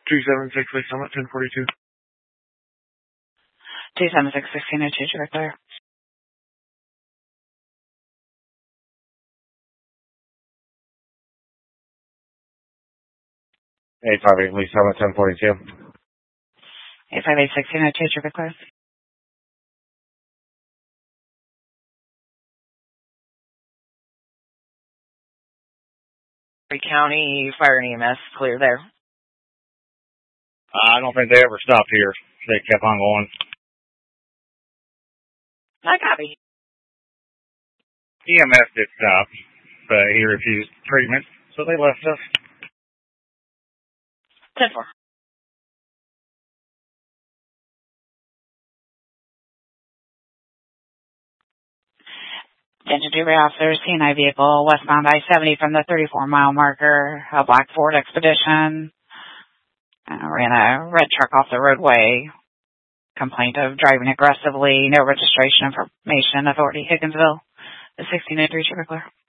276 Lake Summit, 1042. 276 1602, you're clear. Eight five eight Lake Summit, 1042. 858 1602, you're clear. County Fire and EMS, clear there. I don't think they ever stopped here. They kept on going. I copy. EMS did stop, but he refused treatment, so they left us. 10-4. Attention to officers, C&I vehicle westbound I-70 from the 34-mile marker, a black Ford Expedition. Ran a red truck off the roadway. Complaint of driving aggressively, no registration information, authority Higginsville, the 1603 clear.